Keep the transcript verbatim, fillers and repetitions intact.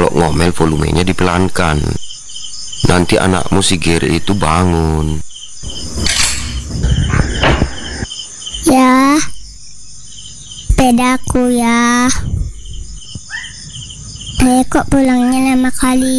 Kalau ngomel volumenya dipelankan. Nanti anakmu si Geri itu bangun. Ya, sepedaku ya. Saya kok pulangnya lama kali.